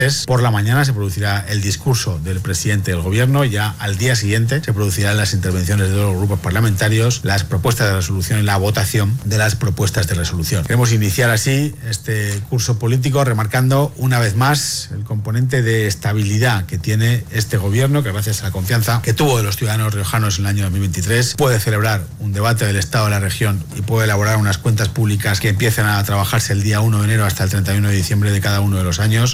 Por la mañana se producirá el discurso del presidente del gobierno, ya al día siguiente se producirán las intervenciones de los grupos parlamentarios, las propuestas de resolución y la votación de las propuestas de resolución. Queremos iniciar así este curso político remarcando una vez más el componente de estabilidad que tiene este gobierno, que gracias a la confianza que tuvo de los ciudadanos riojanos en el año 2023 puede celebrar un debate del estado de la región y puede elaborar unas cuentas públicas que empiecen a trabajarse el día 1 de enero hasta el 31 de diciembre de cada uno de los años.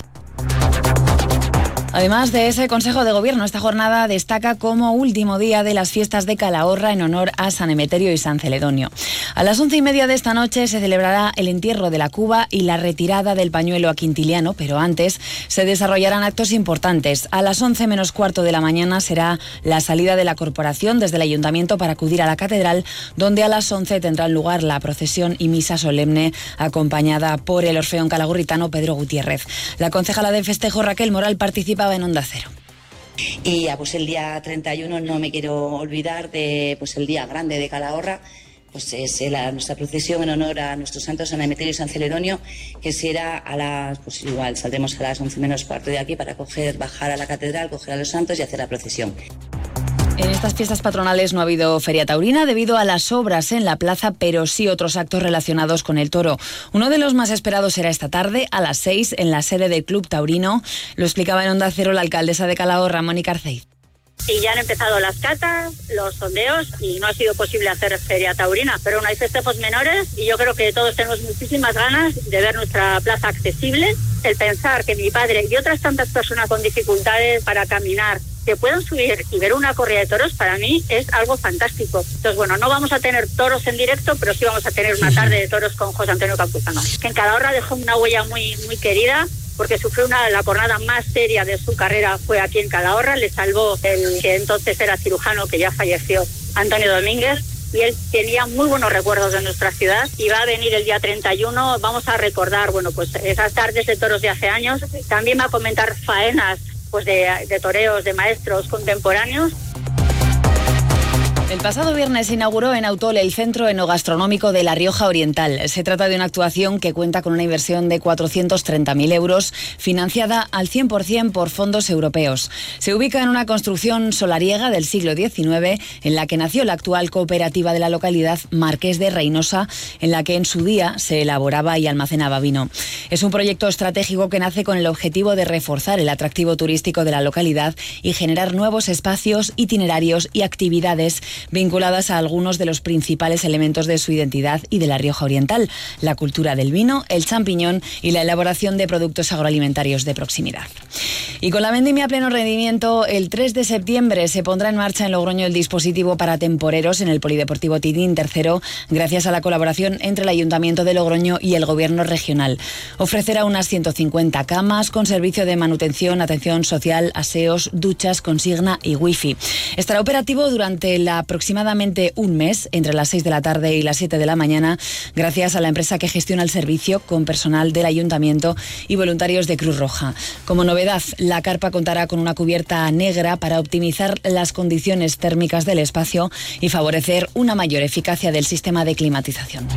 Además de ese Consejo de Gobierno, esta jornada destaca como último día de las fiestas de Calahorra en honor a San Emeterio y San Celedonio. A las 11:30 de esta noche se celebrará el entierro de la cuba y la retirada del pañuelo a Quintiliano, pero antes se desarrollarán actos importantes. A las 11 menos cuarto de la mañana será la salida de la corporación desde el Ayuntamiento para acudir a la Catedral, donde a las 11 tendrán lugar la procesión y misa solemne acompañada por el orfeón calagurritano Pedro Gutiérrez. La concejala de festejo Raquel Moral participaba en Onda Cero. Y ya pues el día 31 no me quiero olvidar de pues el día grande de Calahorra, pues es nuestra procesión en honor a nuestros santos San Emeterio y San Celedonio, que será a las, pues igual saldremos a las 11 menos cuarto de aquí para bajar a la catedral, coger a los santos y hacer la procesión. En estas fiestas patronales no ha habido feria taurina debido a las obras en la plaza, pero sí otros actos relacionados con el toro. Uno de los más esperados será esta tarde a las 6 en la sede del Club Taurino. Lo explicaba en Onda Cero la alcaldesa de Calahorra, Mónica Arceiz. Y ya han empezado las catas, los sondeos y no ha sido posible hacer feria taurina, pero no hay festejos menores y yo creo que todos tenemos muchísimas ganas de ver nuestra plaza accesible. El pensar que mi padre y otras tantas personas con dificultades para caminar que puedan subir y ver una corrida de toros, para mí es algo fantástico. Entonces, bueno, no vamos a tener toros en directo, pero sí vamos a tener una tarde de toros con José Antonio Campuzano, que en Calahorra dejó una huella muy, muy querida, porque sufrió la jornada más seria de su carrera, fue aquí en Calahorra, le salvó el que entonces era cirujano, que ya falleció, Antonio Domínguez, y él tenía muy buenos recuerdos de nuestra ciudad, y va a venir el día 31, vamos a recordar, bueno, pues esas tardes de toros de hace años, también va a comentar faenas, pues de toreos, de maestros contemporáneos. El pasado viernes se inauguró en Autol el Centro Enogastronómico de La Rioja Oriental. Se trata de una actuación que cuenta con una inversión de 430.000 euros, financiada al 100% por fondos europeos. Se ubica en una construcción solariega del siglo XIX, en la que nació la actual cooperativa de la localidad, Marqués de Reynosa, en la que en su día se elaboraba y almacenaba vino. Es un proyecto estratégico que nace con el objetivo de reforzar el atractivo turístico de la localidad y generar nuevos espacios, itinerarios y actividades vinculadas a algunos de los principales elementos de su identidad y de La Rioja Oriental: la cultura del vino, el champiñón y la elaboración de productos agroalimentarios de proximidad. Y con la vendimia a pleno rendimiento, el 3 de septiembre se pondrá en marcha en Logroño el dispositivo para temporeros en el Polideportivo Tidín III, gracias a la colaboración entre el Ayuntamiento de Logroño y el Gobierno regional. Ofrecerá unas 150 camas con servicio de manutención, atención social, aseos, duchas, consigna y wifi. Estará operativo durante aproximadamente un mes, entre las 6 de la tarde y las 7 de la mañana, gracias a la empresa que gestiona el servicio, con personal del Ayuntamiento y voluntarios de Cruz Roja. Como novedad, la carpa contará con una cubierta negra para optimizar las condiciones térmicas del espacio y favorecer una mayor eficacia del sistema de climatización.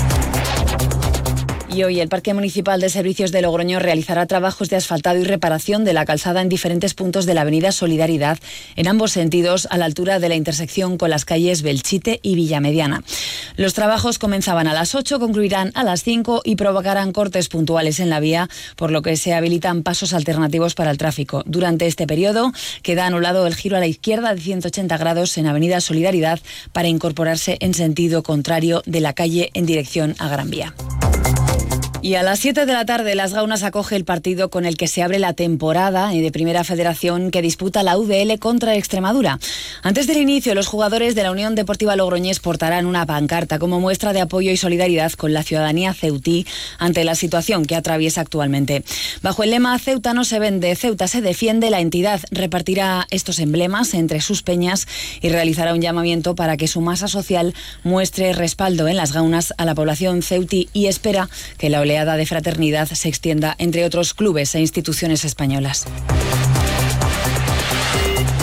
Y hoy el Parque Municipal de Servicios de Logroño realizará trabajos de asfaltado y reparación de la calzada en diferentes puntos de la avenida Solidaridad, en ambos sentidos, a la altura de la intersección con las calles Belchite y Villamediana. Los trabajos comenzaban a las 8, concluirán a las 5 y provocarán cortes puntuales en la vía, por lo que se habilitan pasos alternativos para el tráfico. Durante este periodo queda anulado el giro a la izquierda de 180 grados en avenida Solidaridad para incorporarse en sentido contrario de la calle en dirección a Gran Vía. Y a las 7 de la tarde, Las Gaunas acoge el partido con el que se abre la temporada de Primera Federación que disputa la UDL contra Extremadura. Antes del inicio, los jugadores de la Unión Deportiva Logroñés portarán una pancarta como muestra de apoyo y solidaridad con la ciudadanía ceutí ante la situación que atraviesa actualmente. Bajo el lema "Ceuta no se vende, Ceuta se defiende", la entidad repartirá estos emblemas entre sus peñas y realizará un llamamiento para que su masa social muestre respaldo en Las Gaunas a la población ceutí y espera que la oleada de fraternidad se extienda entre otros clubes e instituciones españolas.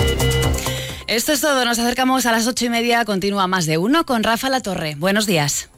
Esto es todo, nos acercamos a las 8:30, continúa Más de Uno con Rafa Latorre. Buenos días.